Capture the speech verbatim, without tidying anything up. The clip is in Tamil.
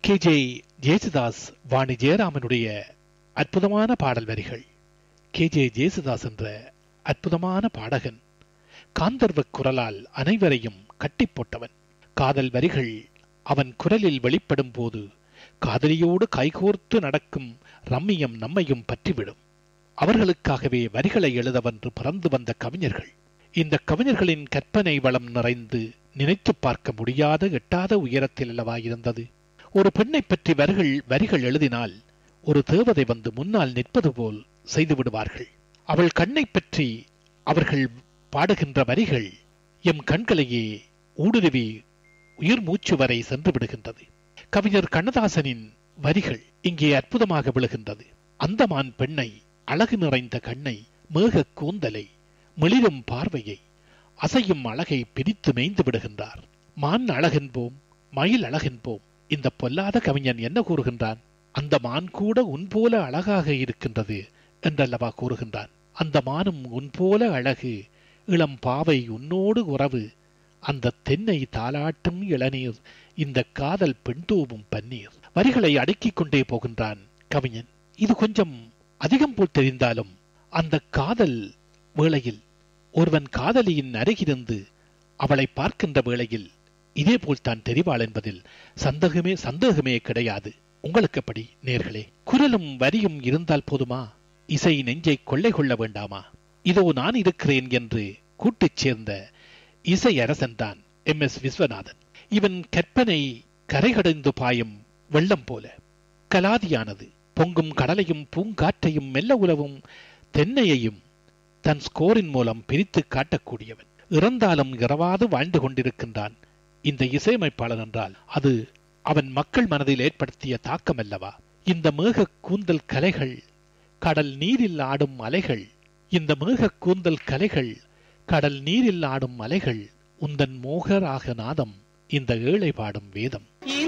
கே ஜே ஜேசுதாஸ் வாணி ஜெயராமனுடைய அற்புதமான பாடல் வரிகள். கே ஜே ஜேசுதாஸ் என்ற அற்புதமான பாடகன் காந்தர்வ குரலால் அனைவரையும் கட்டி போட்டவன். காதல் வரிகள் அவன் குரலில் வெளிப்படும் போது காதலியோடு கைகோர்த்து நடக்கும் ரம்மியம் நம்மையும் பற்றிவிடும். அவர்களுக்காகவே வரிகளை எழுதவென்று பறந்து வந்த கவிஞர்கள். இந்த கவிஞர்களின் கற்பனை வளம் நிறைந்து நினைத்து பார்க்க முடியாத எட்டாத உயரத்தில் அல்லவாயிருந்தது. ஒரு பெண்ணை பற்றி வரிகள் வரிகள் எழுதினால் ஒரு தேவதை வந்து முன்னால் நிற்பது போல் செய்து விடுவார்கள். அவள் கண்ணை பற்றி அவர்கள் பாடுகின்ற வரிகள் எம் கண்களையே ஊடுருவி உயிர் மூச்சு வரை சென்று விடுகின்றது. கவிஞர் கண்ணதாசனின் வரிகள் இங்கே அற்புதமாக விழுகின்றது. அந்தமான் பெண்ணை, அழகு நிறைந்த கண்ணை, மேக கூந்தலை, மிளிரும் பார்வையை, அசையும் அழகை பிரித்து மேய்ந்து விடுகின்றார். மான் அழகென்போம், மயில் அழகென்போம். இந்த பொல்லாத கவிஞன் என்ன கூறுகின்றான்? அந்த மான் கூட உன் போல அழகாக இருக்கின்றது என்றல்லவா கூறுகின்றான். அந்த மானும் உன் போல அழகு, இளம் பாவை உன்னோடு உறவு, அந்த தென்னை தாலாட்டும் இளநீர், இந்த காதல் பெண் தூவும் பன்னீர். வரிகளை அடுக்கிக் கொண்டே போகின்றான் கவிஞன். இது கொஞ்சம் அதிகம் போல் தெரிந்தாலும் அந்த காதல் வேளையில் ஒருவன் காதலியின் அருகிருந்து அவளை பார்க்கின்ற வேளையில் இதே போல் தான் தெரிவாள் என்பதில் சந்தேகமே சந்தேகமே கிடையாது. உங்களுக்கு எப்படி நேர்களே? குரலும் வரியும் இருந்தால் போதுமா? இசை நெஞ்சை கொள்ளை கொள்ள வேண்டாமா? இதோ நான் இருக்கிறேன் என்று கூட்டிச் சேர்ந்த இசை அரசன் தான் எம் எஸ் விஸ்வநாதன். இவன் கற்பனை கரைகடைந்து பாயும் வெள்ளம் போல கலாதியானது. பொங்கும் கடலையும் பூங்காற்றையும் மெல்ல உலவும் தென்னையையும் தன் ஸ்கோரின் மூலம் பிரித்து காட்டக்கூடியவன். இறந்தாலும் இரவாது வாழ்ந்து கொண்டிருக்கின்றான் இந்த இசையமைப்பாளன் என்றால் அது அவன் மக்கள் மனதில் ஏற்படுத்திய தாக்கம் அல்லவா? இந்த மேக கூந்தல் கலைகள், கடல் நீரில் ஆடும் அலைகள், இந்த மேக கூந்தல் கலைகள், கடல் நீரில் ஆடும் அலைகள், உந்தன் மோகராக நாதம், இந்த ஏழை பாடும் வேதம்.